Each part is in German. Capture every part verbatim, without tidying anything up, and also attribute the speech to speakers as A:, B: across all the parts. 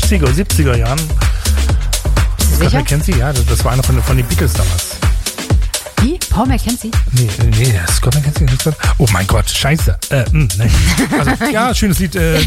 A: sechziger, siebziger Jahren.
B: Sicher?
A: Scott McKenzie, ja, das war einer von, von den Beatles damals.
B: Wie? Paul McKenzie?
A: Nee, nee, Scott McKenzie. Oh mein Gott, scheiße. Äh, mh, nee. Also, ja, schönes Lied. Äh,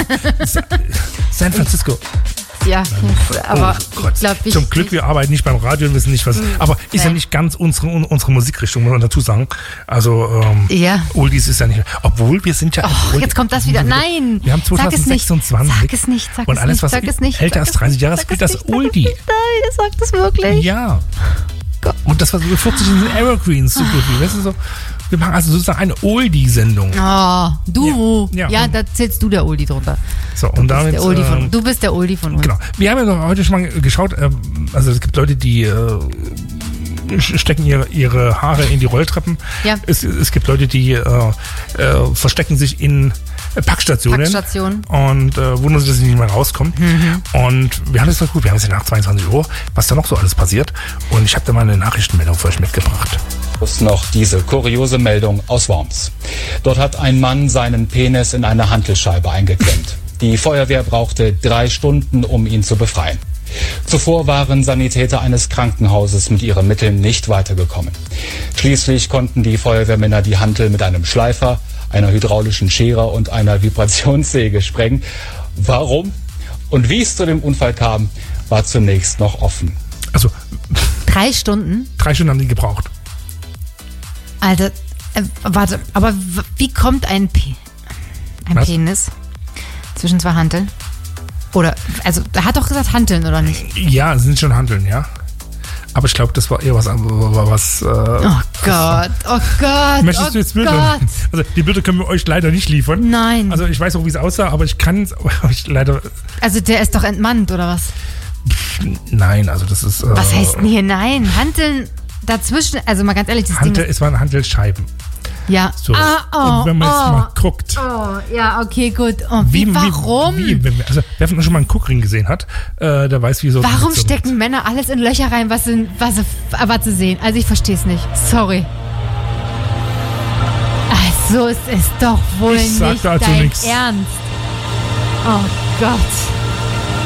A: San Francisco.
B: Ja, aber
A: oh Gott.
B: ich glaube, ich,
A: zum Glück, wir arbeiten nicht beim Radio und wissen nicht, was. Aber ist
B: nee.
A: ja nicht ganz unsere, unsere Musikrichtung, muss man dazu sagen. Also, ähm,
B: ja.
A: Oldies ist ja nicht. Obwohl wir sind ja.
B: Oh, jetzt kommt das wieder. Nein!
A: Wir haben zwanzig sechsundzwanzig.
B: Sag es nicht, sag
A: und
B: es
A: alles,
B: nicht,
A: was
B: sag es nicht.
A: älter als dreißig Jahre ist, gilt das Oldie.
B: Nein, sag das wirklich.
A: Ja. Gott. Und das war so vierzig in den Evergreens, so gut wie. Weißt du so? Wir machen also sozusagen eine Oldie-Sendung.
B: Oh, du.
A: Ja,
B: ja,
A: ja
B: da zählst du der Oldie drunter.
A: So, und
B: du,
A: damit,
B: bist der Oldie von,
A: ähm,
B: du bist der Oldie von uns.
A: Genau. Wir haben ja heute schon mal geschaut, äh, also es gibt Leute, die äh, stecken ihre, ihre Haare in die Rolltreppen.
B: Ja.
A: Es, es gibt Leute, die äh, äh, verstecken sich in Packstationen.
B: Packstation.
A: Und äh, wundern sich, dass sie nicht mehr rauskommen. Mhm. Und wir haben es doch gut, wir haben es ja nach zweiundzwanzig Uhr, was da noch so alles passiert. Und ich habe da mal eine Nachrichtenmeldung für euch mitgebracht.
C: Noch diese kuriose Meldung aus Worms. Dort hat ein Mann seinen Penis in eine Hantelscheibe eingeklemmt. Die Feuerwehr brauchte drei Stunden, um ihn zu befreien. Zuvor waren Sanitäter eines Krankenhauses mit ihren Mitteln nicht weitergekommen. Schließlich konnten die Feuerwehrmänner die Hantel mit einem Schleifer, einer hydraulischen Schere und einer Vibrationssäge sprengen. Warum und wie es zu dem Unfall kam, war zunächst noch offen.
A: Also
B: drei Stunden?
A: Drei Stunden haben die gebraucht.
B: Also, äh, warte, aber w- wie kommt ein, Pe- ein Penis zwischen zwei Hanteln? Oder, also, er hat doch gesagt Hanteln, oder nicht?
A: Ja, es sind schon Hanteln, ja. Aber ich glaube, das war eher was. was äh,
B: oh Gott, oh Gott.
A: Möchtest
B: oh
A: du jetzt Bilder?
B: Gott.
A: Also, die Bilder können wir euch leider nicht liefern.
B: Nein.
A: Also, ich weiß auch, wie es aussah, aber ich kann es euch leider.
B: Also, der ist doch entmannt, oder was?
A: Pff, nein, also, das ist. Äh,
B: was heißt denn hier nein? Hanteln dazwischen, also mal ganz ehrlich, das
A: Hantel,
B: Ding.
A: Es waren Hantelscheiben.
B: Ja.
A: So.
B: Ah, oh,
A: und wenn man
B: oh,
A: jetzt mal guckt.
B: Oh, ja, okay, gut. Oh, wie,
A: wie,
B: warum?
A: Wie, wie, also, wer von euch schon mal einen Guckring gesehen hat, äh, der weiß, wie so.
B: Warum
A: so
B: stecken mit. Männer alles in Löcher rein, was sie, was sie, was sie sehen? Also, ich verstehe es nicht. Sorry. Also, es ist doch wohl
A: ich
B: nicht
A: sag dazu
B: dein
A: nix.
B: Ernst. Oh Gott.